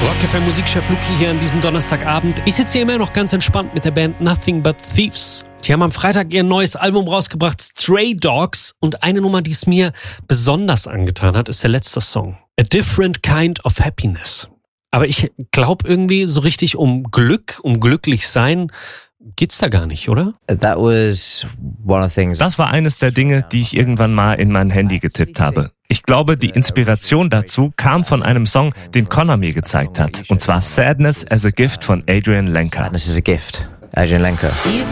Rock FM Musikchef Luki hier an diesem Donnerstagabend. Ich sitze hier immer noch ganz entspannt mit der Band Nothing But Thieves. Die haben am Freitag ihr neues Album rausgebracht, Stray Dogs. Und eine Nummer, die es mir besonders angetan hat, ist der letzte Song. A Different Kind of Happiness. Aber ich glaube irgendwie so richtig um Glück, um glücklich sein, geht's da gar nicht, oder? Das war eines der Dinge, die ich irgendwann mal in mein Handy getippt habe. Ich glaube, die Inspiration dazu kam von einem Song, den Connor mir gezeigt hat. Und zwar Sadness as a Gift von Adrian Lenker. Sadness as a Gift, Adrian Lenker.